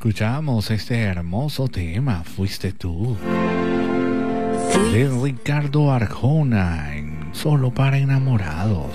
escuchamos este hermoso tema, Fuiste tú, de Ricardo Arjona, en Solo para Enamorados.